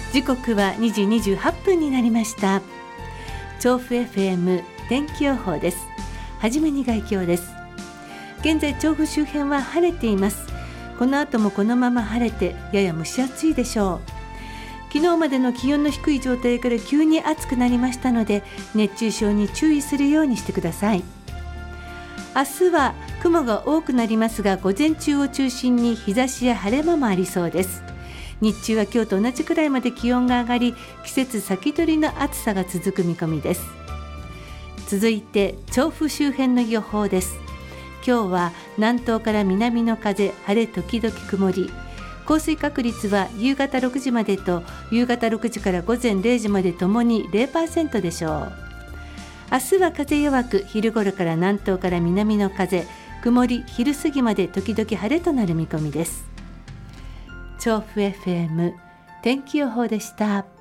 時刻は2時28分になりました。調布 FM 天気予報です。はじめに概況です。現在調布周辺は晴れています。この後もこのまま晴れてやや蒸し暑いでしょう。昨日までの気温の低い状態から急に暑くなりましたので、熱中症に注意するようにしてください。明日は雲が多くなりますが、午前中を中心に日差しや晴れ間もありそうです。日中は今日と同じくらいまで気温が上がり、季節先取りの暑さが続く見込みです。続いて調布周辺の予報です。今日は南東から南の風、晴れ時々曇り、降水確率は夕方6時までと夕方6時から午前0時までともに 0% でしょう。明日は風弱く、昼頃から南東から南の風、曇り、昼過ぎまで時々晴れとなる見込みです。調布 FM 天気予報でした。